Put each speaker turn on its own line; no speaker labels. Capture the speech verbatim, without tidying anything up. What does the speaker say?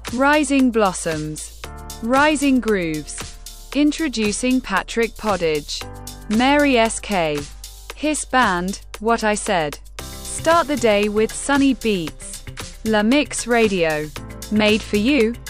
Rising Blossoms. Rising Grooves. Introducing Patrick Poddage. Mary S K. Hiss Band, What I Said. Start the day with sunny beats. La Mix Radio. Made for you.